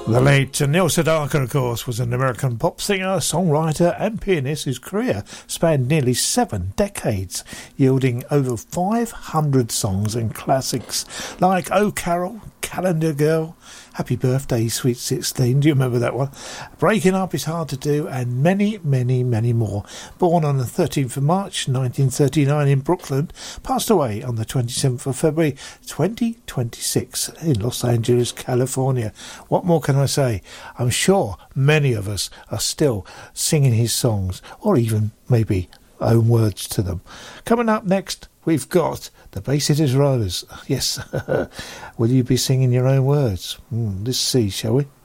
The late Neil Sedaka, of course, was an American pop singer, songwriter and pianist whose career spanned nearly 7 decades, yielding over 500 songs and classics like Oh Carol, Calendar Girl, Happy Birthday, Sweet 16, do you remember that one? Breaking Up Is Hard to Do, and many, many, many more. Born on the 13th of March 1939 in Brooklyn, passed away on the 27th of February 2026 in Los Angeles, California. What more can I say? I'm sure many of us are still singing his songs, or even maybe own words to them. Coming up next, we've got the Bay Cities Rollers. Yes, will you be singing your own words? Let's see, shall we?